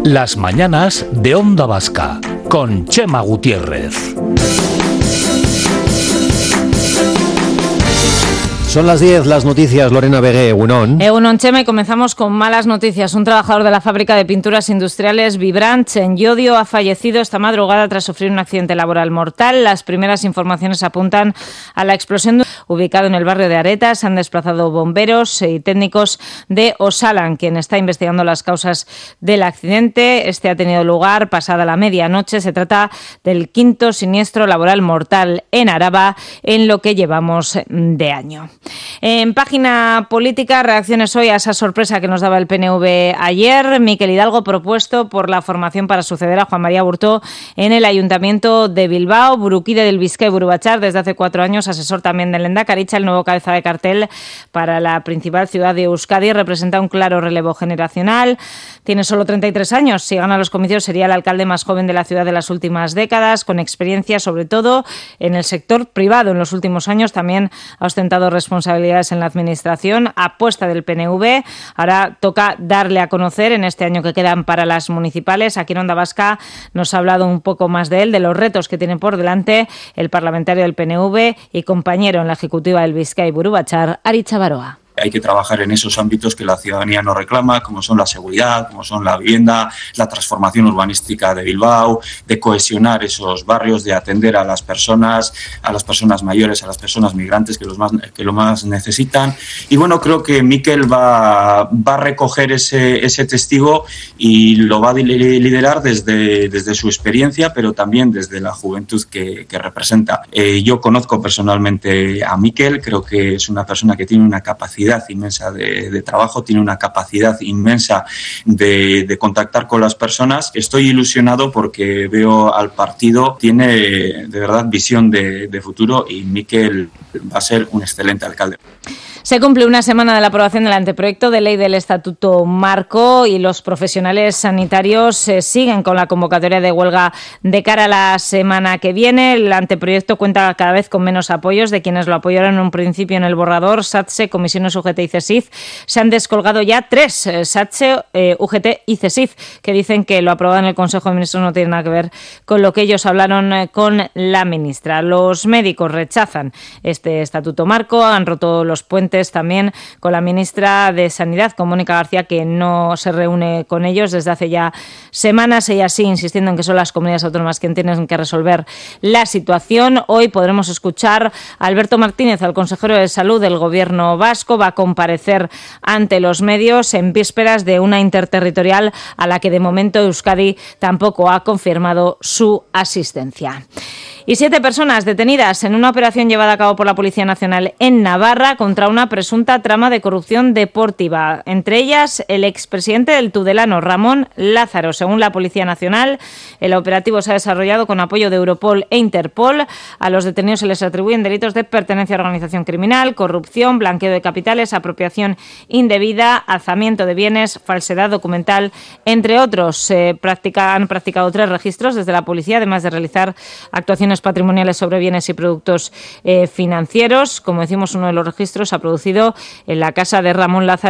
Las mañanas de Onda Vasca, con Chema Gutiérrez. Son las 10, las noticias, Lorena Vegué, Egunon. Egunon, Chema, y comenzamos con malas noticias. Un trabajador de la fábrica de pinturas industriales Vibrant en Llodio ha fallecido esta madrugada tras sufrir un accidente laboral mortal. Las primeras informaciones apuntan a la explosión ubicado en el barrio de Aretas. Se han desplazado bomberos y técnicos de Osalan, quien está investigando las causas del accidente. Este ha tenido lugar pasada la medianoche. Se trata del quinto siniestro laboral mortal en Araba en lo que llevamos de año. En página política, reacciones hoy a esa sorpresa que nos daba el PNV ayer. Miquel Hidalgo propuesto por la formación para suceder a Juan María Burtó en el Ayuntamiento de Bilbao. Burukide del Bizkai Burubachar, desde hace 4 años, asesor también del Lehendakaricha, el nuevo cabeza de cartel para la principal ciudad de Euskadi, representa un claro relevo generacional. Tiene solo 33 años. Si gana los comicios sería el alcalde más joven de la ciudad de las últimas décadas, con experiencia sobre todo en el sector privado. En los últimos años también ha ostentado responsabilidades en la administración, apuesta del PNV. Ahora toca darle a conocer en este año que quedan para las municipales. Aquí en Onda Vasca nos ha hablado un poco más de él, de los retos que tiene por delante el parlamentario del PNV y compañero en la ejecutiva del Bizkai Burubachar, Aritz Baroa. Hay que trabajar en esos ámbitos que la ciudadanía nos reclama, como son la seguridad, como son la vivienda, la transformación urbanística de Bilbao, de cohesionar esos barrios, de atender a las personas mayores, a las personas migrantes que lo más necesitan. Y bueno, creo que Miquel va a recoger ese testigo y lo va a liderar desde su experiencia, pero también desde la juventud que representa. Yo conozco personalmente a Miquel, creo que es una persona que tiene una capacidad inmensa de trabajo, tiene una capacidad inmensa de contactar con las personas. Estoy ilusionado porque veo al partido, tiene de verdad visión de futuro y Miquel va a ser un excelente alcalde. Se cumple una semana de la aprobación del anteproyecto de ley del Estatuto Marco y los profesionales sanitarios siguen con la convocatoria de huelga de cara a la semana que viene. El anteproyecto cuenta cada vez con menos apoyos de quienes lo apoyaron en un principio en el borrador. SATSE, Comisiones UGT y CESIF. Se han descolgado ya 3, SATSE, UGT y CESIF, que dicen que lo aprobado en el Consejo de Ministros no tiene nada que ver con lo que ellos hablaron con la ministra. Los médicos rechazan este Estatuto Marco, han roto los puentes también con la ministra de Sanidad, con Mónica García, que no se reúne con ellos desde hace ya semanas. Ella sigue insistiendo en que son las comunidades autónomas quienes tienen que resolver la situación. Hoy podremos escuchar a Alberto Martínez, al consejero de Salud del Gobierno vasco. Va a comparecer ante los medios en vísperas de una interterritorial a la que de momento Euskadi tampoco ha confirmado su asistencia. Y 7 personas detenidas en una operación llevada a cabo por la Policía Nacional en Navarra contra una presunta trama de corrupción deportiva. Entre ellas, el expresidente del Tudelano, Ramón Lázaro. Según la Policía Nacional, el operativo se ha desarrollado con apoyo de Europol e Interpol. A los detenidos se les atribuyen delitos de pertenencia a organización criminal, corrupción, blanqueo de capitales, apropiación indebida, alzamiento de bienes, falsedad documental, entre otros. Han practicado 3 registros desde la policía, además de realizar actuaciones patrimoniales sobre bienes y productos financieros. Como decimos, uno de los registros se ha producido en la casa de Ramón Lázaro